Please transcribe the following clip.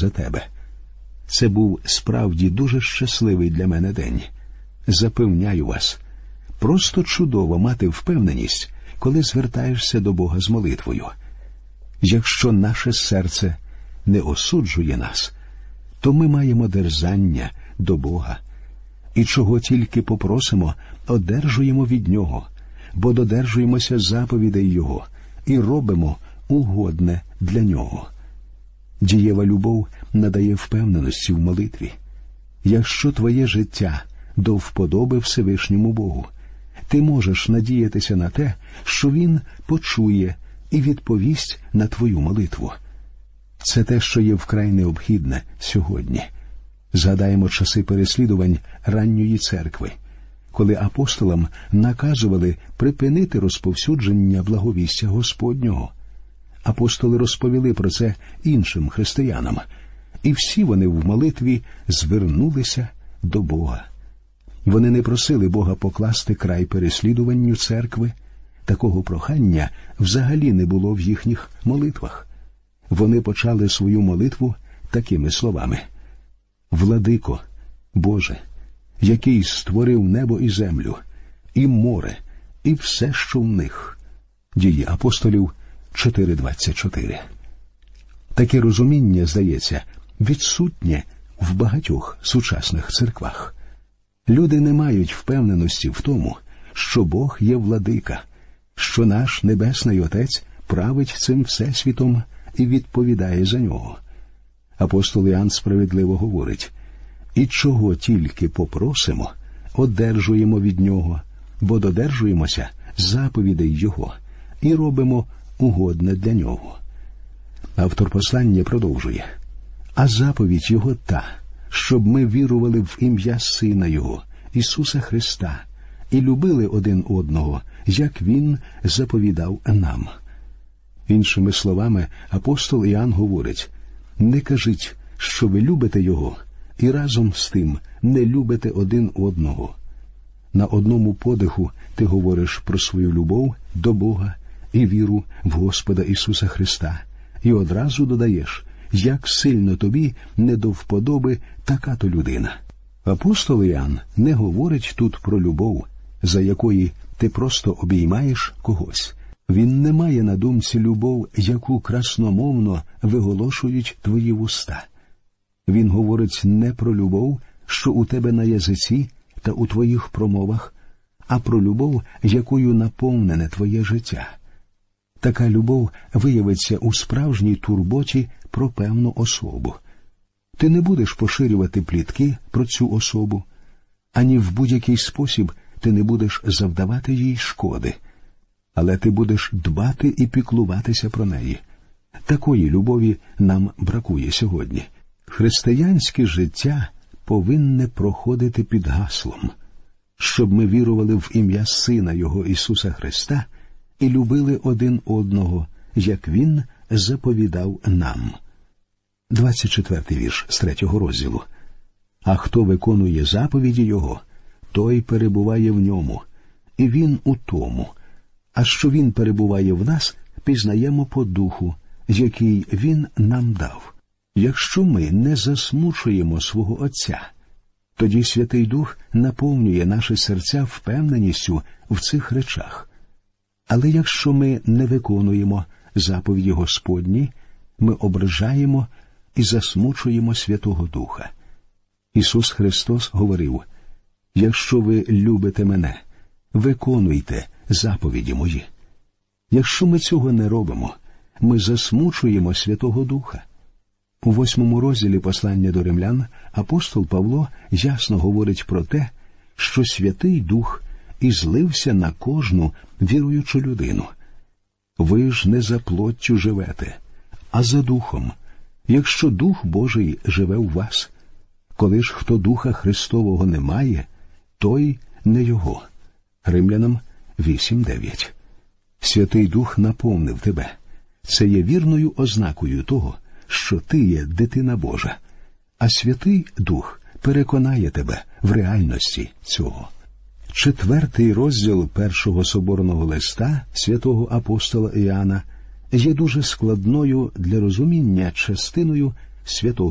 за тебе. Це був справді дуже щасливий для мене день. Запевняю вас, просто чудово мати впевненість, коли звертаєшся до Бога з молитвою. Якщо наше серце не осуджує нас, то ми маємо дерзання до Бога. І чого тільки попросимо, одержуємо від Нього, бо додержуємося заповідей Його і робимо угодне для Нього. Дієва любов надає впевненості в молитві. Якщо твоє життя до вподоби Всевишньому Богу, ти можеш надіятися на те, що Він почує і відповість на твою молитву. Це те, що є вкрай необхідне сьогодні. Згадаємо часи переслідувань ранньої церкви, коли апостолам наказували припинити розповсюдження благовістя Господнього. Апостоли розповіли про це іншим християнам, і всі вони в молитві звернулися до Бога. Вони не просили Бога покласти край переслідуванню церкви. Такого прохання взагалі не було в їхніх молитвах. Вони почали свою молитву такими словами: «Владико, Боже, який створив небо і землю, і море, і все, що в них». Дії апостолів 4:24. Таке розуміння, здається, відсутнє в багатьох сучасних церквах. Люди не мають впевненості в тому, що Бог є владика, що наш Небесний Отець править цим всесвітом і відповідає за нього. Апостол Іоанн справедливо говорить: «І чого тільки попросимо, одержуємо від Нього, бо додержуємося заповідей Його і робимо угодне для Нього». Автор послання продовжує: «А заповідь Його та, щоб ми вірували в ім'я Сина Його, Ісуса Христа, і любили один одного, як Він заповідав нам». Іншими словами, апостол Іоанн говорить: «Не кажіть, що ви любите Його, і разом з тим не любите один одного». На одному подиху ти говориш про свою любов до Бога і віру в Господа Ісуса Христа, і одразу додаєш, як сильно тобі не до вподоби така-то людина. Апостол Іоанн не говорить тут про любов, за якої ти просто обіймаєш когось. Він не має на думці любов, яку красномовно виголошують твої вуста. Він говорить не про любов, що у тебе на язиці та у твоїх промовах, а про любов, якою наповнене твоє життя. Така любов виявиться у справжній турботі про певну особу. Ти не будеш поширювати плітки про цю особу, ані в будь-який спосіб ти не будеш завдавати їй шкоди, але ти будеш дбати і піклуватися про неї. Такої любові нам бракує сьогодні. Християнське життя повинне проходити під гаслом, щоб ми вірували в ім'я Сина Його Ісуса Христа і любили один одного, як Він заповідав нам. 24-й вірш з 3-го розділу. «А хто виконує заповіді Його, той перебуває в ньому, і Він у тому. А що Він перебуває в нас, пізнаємо по духу, який Він нам дав». Якщо ми не засмучуємо свого Отця, тоді Святий Дух наповнює наші серця впевненістю в цих речах. Але якщо ми не виконуємо заповіді Господні, ми ображаємо і засмучуємо Святого Духа. Ісус Христос говорив: «Якщо ви любите мене, виконуйте заповіді мої». Якщо ми цього не робимо, ми засмучуємо Святого Духа. У 8-му розділі послання до римлян апостол Павло ясно говорить про те, що Святий Дух і злився на кожну віруючу людину. Ви ж не за плоттю живете, а за Духом, якщо Дух Божий живе у вас. Коли ж хто Духа Христового не має, той не його. Римлянам 8:9. Святий Дух наповнив тебе. Це є вірною ознакою того, що ти є дитина Божа. А Святий Дух переконає тебе в реальності цього. 4-й розділ першого соборного листа святого апостола Іоанна є дуже складною для розуміння частиною святого